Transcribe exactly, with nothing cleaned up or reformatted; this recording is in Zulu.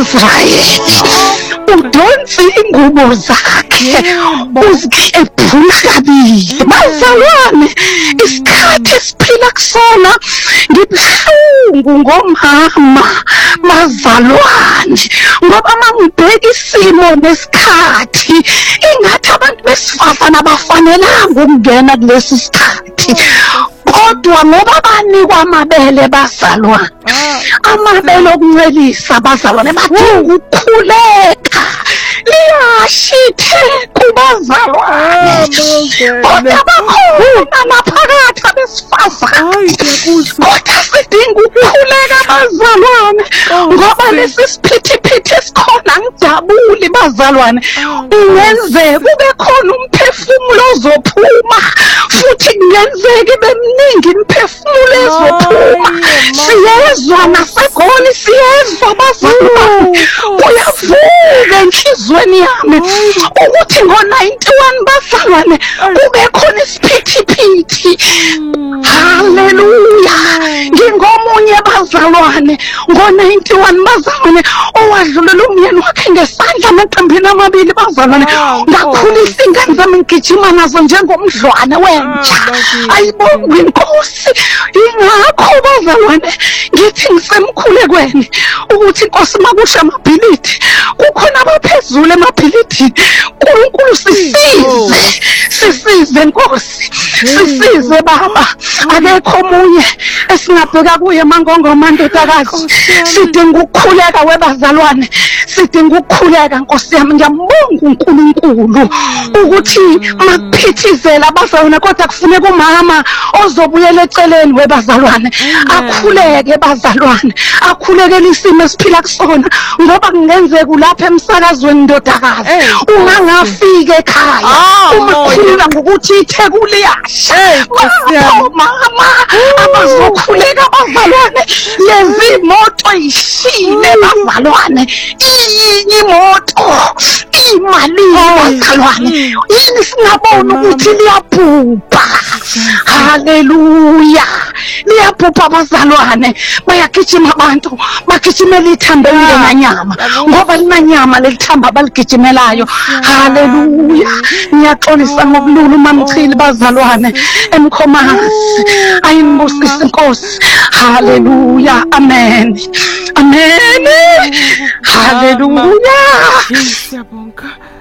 Israyeli udonsa ingubo zakhe uzikhephula kabili. Bazalwane, isikhathi esiphila kusona ngibuhlungu ngomama. Bazalwane, ngoba mangibheka isimo nesikhathi ingathi abantu besifazana abafanelanga ukungena kulesi sikhathi, kodwa ngoba banikwa amabele bazalwane, amabele okuncelisa bazalwane, badinga ukukhuleka. Liyashithe kubazalwane, kodwa bakhona naphakathi abesifazane, kodwa sidinga ukukhuleka bazalwane, ngoba lesi siphithiphithi esikhona ngijabuli bazalwane. Kungenzeka kube khona umphefumulo ozophuma, futhi kungenzeka ibe mningi imiphefumulo ezophuma. Siyezwa nasegoli, siyezwa bazalwane, kuyavuka enhlizweni yami ukuthi ngo-ninety-one bazalwane kube khona isiphithiphithi. Haleluya, ngingomunye bazalwane ngo-ninety-one bazalwane owadlulela umyeni wakhe ngesandla amaqembini amabili bazalwane. Ngakhulisa ingane zami ngigijima nazo njengomdlwane wentsha. Ayibongwe inkosi. Ingakho bazalwane ngithi ngisemkhulekweni ukuthi inkosi makusha amabhilidi, kukhona abaphezulu emabhilidini. uNkulunkulu sisize, sisize Nkosi, sisize Baba. Akekho omunye esingabheka kuye mangongoma ndodakazi. Sidinga ukukhuleka webazalwane, sidinga ukukhuleka Nkosi yami. Ngiyambonga uNkulunkulu ukuthi makuphithizela abazalwane, kodwa kufuneka umama ozobuyela eceleni webazalwane, akhuleke bazalwane, akhulekele isimo esiphila kusona, ngoba kungenzeka ulapha emsakazweni ndodakazi ungangafika ekhaya. Uma khulula ngokuthi iThekwini liyasha, mama abazokhuleka bazalwane. Lezi moto ishile bazalwane, iyinye imoto imali bazalwane, yini singabona ukuthi liyabhubha. Haleluya, liyabhubha bazalwane. Bayagijima abantu, bagijimela ithambo elingenyama, ngoba linanyama lelithamba abaligijimelayo. Haleluya, ngiyaxolisa ngobululu mamchili bazalwane eMkhomasi. Ayinibusise Nkosi. Haleluya, amen, amen, haleluya. Siyabonga.